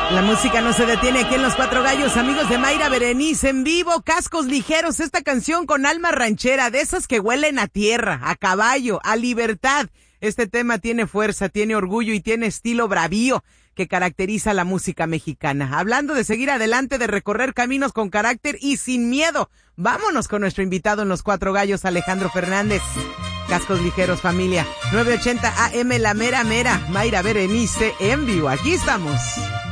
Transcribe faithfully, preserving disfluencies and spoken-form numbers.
La música no se detiene aquí en Los Cuatro Gallos, amigos de Mayra Berenice en vivo, Cascos Ligeros, esta canción con alma ranchera, de esas que huelen a tierra, a caballo, a libertad. Este tema tiene fuerza, tiene orgullo y tiene estilo bravío que caracteriza la música mexicana. Hablando de seguir adelante, de recorrer caminos con carácter y sin miedo, vámonos con nuestro invitado en Los Cuatro Gallos, Alejandro Fernández. Cascos Ligeros, familia, nueve ochenta A M, la mera mera, Mayra Berenice en vivo, aquí estamos.